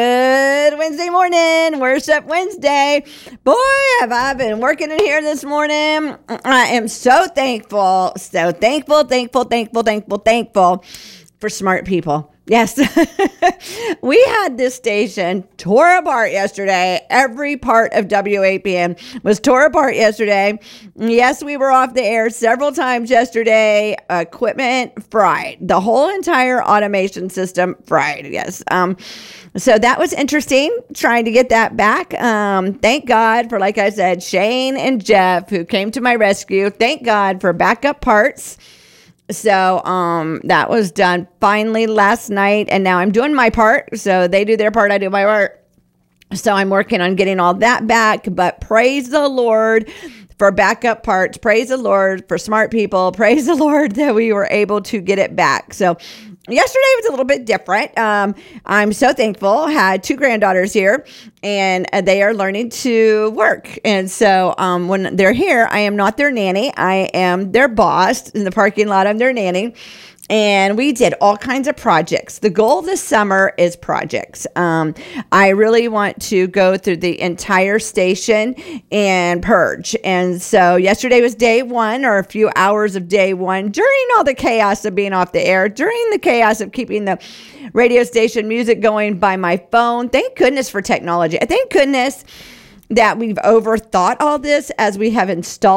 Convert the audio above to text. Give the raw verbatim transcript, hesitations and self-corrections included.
Good Wednesday morning, Worship Wednesday. Boy, have I been working in here this morning. I am so thankful, so thankful, thankful, thankful, thankful, thankful for smart people. Yes, we had this station tore apart yesterday. Every part of W A P N was tore apart yesterday. Yes, we were off the air several times yesterday. Equipment fried. The whole entire automation system fried. Yes. Um, so that was interesting, trying to get that back. Um, thank God for, like I said, Shane and Jeff, who came to my rescue. Thank God for backup parts. So um, that was done finally last night, and now I'm doing my part. So they do their part, I do my part. So I'm working on getting all that back, but praise the Lord for backup parts. Praise the Lord for smart people. Praise the Lord that we were able to get it back. So yesterday was a little bit different. Um, I'm so thankful. Had two granddaughters here, and they are learning to work. And so um, when they're here, I am not their nanny. I am their boss. In the parking lot, I'm their nanny. And we did all kinds of projects. The goal this summer is projects. Um, I really want to go through the entire station and purge. And so yesterday was day one, or a few hours of day one, during all the chaos of being off the air, during the chaos of keeping the radio station music going by my phone. Thank goodness for technology. Thank goodness that we've overthought all this as we have installed